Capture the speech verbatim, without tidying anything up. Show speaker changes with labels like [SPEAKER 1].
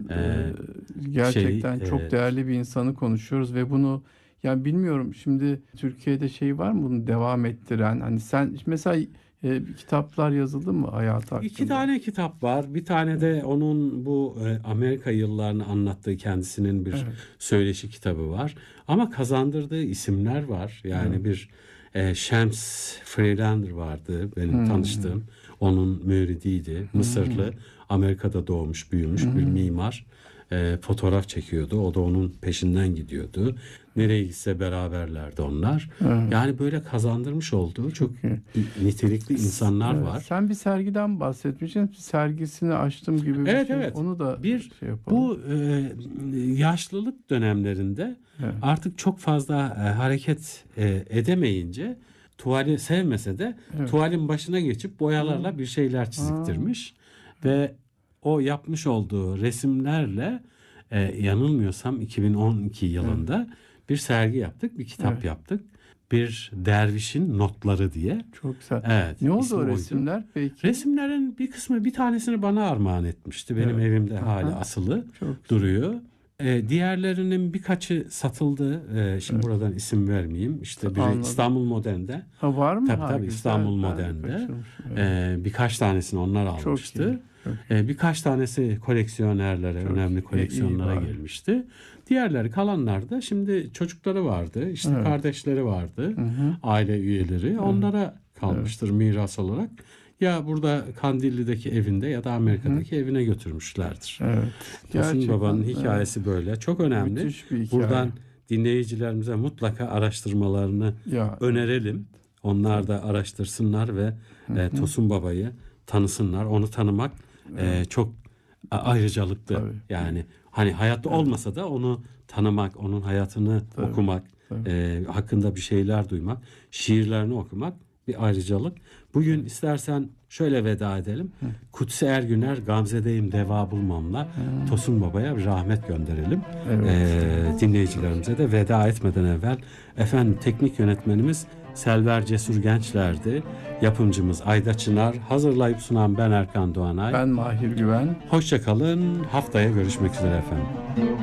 [SPEAKER 1] Ee,
[SPEAKER 2] Gerçekten
[SPEAKER 1] şey,
[SPEAKER 2] çok
[SPEAKER 1] e,
[SPEAKER 2] değerli bir insanı konuşuyoruz ve bunu, yani bilmiyorum, şimdi Türkiye'de şey var mı bunu devam ettiren? Hani sen mesela e, kitaplar yazıldı mı hayatı
[SPEAKER 1] İki
[SPEAKER 2] hakkında?
[SPEAKER 1] tane kitap var. Bir tane de onun bu e, Amerika yıllarını anlattığı kendisinin bir
[SPEAKER 2] Evet.
[SPEAKER 1] söyleşi kitabı var. Ama kazandırdığı isimler var. Yani
[SPEAKER 2] Evet.
[SPEAKER 1] bir e, Shams Friedlander vardı benim
[SPEAKER 2] Hmm.
[SPEAKER 1] tanıştığım. Onun müridiydi. Mısırlı, Amerika'da doğmuş, büyümüş bir mimar. E, fotoğraf çekiyordu. O da onun peşinden gidiyordu. Nereye gitse beraberlerdi onlar.
[SPEAKER 2] Evet.
[SPEAKER 1] Yani böyle kazandırmış olduğu çok,
[SPEAKER 2] Çok iyi.
[SPEAKER 1] nitelikli insanlar
[SPEAKER 2] Evet,
[SPEAKER 1] var.
[SPEAKER 2] sen bir sergiden bahsetmişsin. Sergisini açtım gibi bir
[SPEAKER 1] Evet
[SPEAKER 2] şey.
[SPEAKER 1] evet.
[SPEAKER 2] Onu da
[SPEAKER 1] Bir
[SPEAKER 2] şey yapalım.
[SPEAKER 1] bu e, yaşlılık dönemlerinde
[SPEAKER 2] Evet.
[SPEAKER 1] artık çok fazla e, hareket e, edemeyince tuvali sevmese de
[SPEAKER 2] Evet.
[SPEAKER 1] tuvalin başına geçip boyalarla bir şeyler çiziktirmiş ve o yapmış olduğu resimlerle e, yanılmıyorsam iki bin on iki yılında bir sergi yaptık, bir kitap
[SPEAKER 2] Evet.
[SPEAKER 1] yaptık. Bir dervişin notları diye.
[SPEAKER 2] Çok güzel.
[SPEAKER 1] Evet.
[SPEAKER 2] Ne oldu
[SPEAKER 1] ismi
[SPEAKER 2] o
[SPEAKER 1] oydu.
[SPEAKER 2] resimler peki?
[SPEAKER 1] Resimlerin bir kısmı, bir tanesini bana armağan etmişti. Benim
[SPEAKER 2] Evet.
[SPEAKER 1] evimde
[SPEAKER 2] Aha.
[SPEAKER 1] hala asılı
[SPEAKER 2] Çok güzel.
[SPEAKER 1] duruyor. Ee, diğerlerinin birkaçı satıldı. Ee, şimdi buradan isim vermeyeyim. İşte biri
[SPEAKER 2] Anladım.
[SPEAKER 1] İstanbul Modern'de.
[SPEAKER 2] Ha, var mı?
[SPEAKER 1] Tabii
[SPEAKER 2] Ha,
[SPEAKER 1] tabii
[SPEAKER 2] güzel.
[SPEAKER 1] İstanbul
[SPEAKER 2] Ben
[SPEAKER 1] Modern'de.
[SPEAKER 2] kaçırmışım. Evet.
[SPEAKER 1] Ee, birkaç tanesini onlar
[SPEAKER 2] Çok iyi.
[SPEAKER 1] almıştı.
[SPEAKER 2] Çok
[SPEAKER 1] Ee, birkaç tanesi koleksiyonerlere,
[SPEAKER 2] Çok
[SPEAKER 1] önemli
[SPEAKER 2] iyi,
[SPEAKER 1] koleksiyonlara
[SPEAKER 2] iyi bari.
[SPEAKER 1] gelmişti. Diğerleri, kalanlar da şimdi çocukları vardı, işte
[SPEAKER 2] Evet.
[SPEAKER 1] kardeşleri vardı,
[SPEAKER 2] Hı hı.
[SPEAKER 1] aile üyeleri. Onlara kalmıştır miras olarak. Ya burada Kandilli'deki evinde ya da Amerika'daki evine götürmüşlerdir.
[SPEAKER 2] Evet.
[SPEAKER 1] Tosun
[SPEAKER 2] Gerçekten,
[SPEAKER 1] Baba'nın
[SPEAKER 2] evet.
[SPEAKER 1] hikayesi böyle. Çok önemli.
[SPEAKER 2] Müthiş bir hikaye.
[SPEAKER 1] Buradan dinleyicilerimize mutlaka araştırmalarını
[SPEAKER 2] Ya,
[SPEAKER 1] önerelim. Onlar da araştırsınlar ve e, Tosun Baba'yı tanısınlar. Onu tanımak e, çok a- ayrıcalıklı.
[SPEAKER 2] Tabii.
[SPEAKER 1] Yani hani hayatta olmasa da onu tanımak, onun hayatını okumak, e, hakkında bir şeyler duymak, şiirlerini okumak bir ayrıcalık. Bugün istersen şöyle veda edelim. Kutsi Ergüner, Gamze'deyim deva bulmamla Tosun Baba'ya bir rahmet gönderelim.
[SPEAKER 2] Evet.
[SPEAKER 1] E, dinleyicilerimize de veda etmeden evvel efendim teknik yönetmenimiz Selver Cesur Gençler'di. Yapımcımız Ayda Çınar. Hazırlayıp sunan ben Erkan Doğanay.
[SPEAKER 2] Ben Mahir Güven.
[SPEAKER 1] Hoşça kalın. Haftaya görüşmek üzere efendim.